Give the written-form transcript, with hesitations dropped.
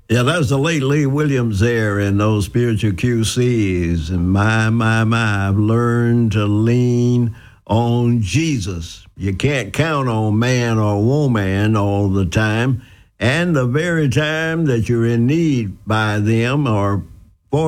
Yeah, that was the late Lee Williams there in those spiritual QCs. And I've learned to lean on Jesus. You can't count on man or woman all the time. And the very time that you're in need by them or